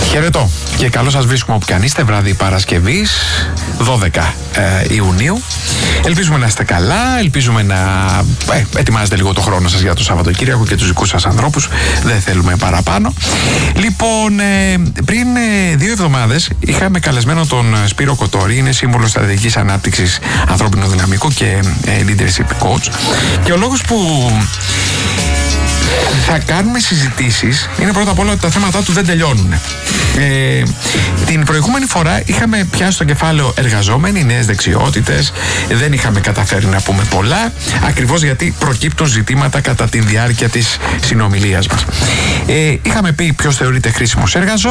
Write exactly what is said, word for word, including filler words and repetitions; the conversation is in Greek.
Χαιρετώ και καλό σας βρίσκουμε όπου και αν είστε, βράδυ Παρασκευής δώδεκα ε, Ιουνίου. Ελπίζουμε να είστε καλά, ελπίζουμε να ε, ετοιμάζετε λίγο το χρόνο σας για το Σαββατοκύριακο και τους δικούς σας ανθρώπους. Δεν θέλουμε παραπάνω. Λοιπόν, ε, πριν ε, δύο εβδομάδες είχαμε καλεσμένο τον Σπύρο Κοτόρη, είναι σύμβουλος στρατηγικής ανάπτυξης ανθρώπινου δυναμικού και ε, leadership coach. Και ο λόγος που θα κάνουμε συζητήσεις είναι πρώτα απ' όλα ότι τα θέματα του δεν τελειώνουν. Ε, την προηγούμενη φορά είχαμε πιάσει το κεφάλαιο εργαζόμενοι, νέες δεξιότητες, δεν είχαμε καταφέρει να πούμε πολλά, ακριβώς γιατί προκύπτουν ζητήματα κατά τη διάρκεια της συνομιλίας μας. Ε, είχαμε πει ποιος θεωρείται χρήσιμος εργαζόμενος.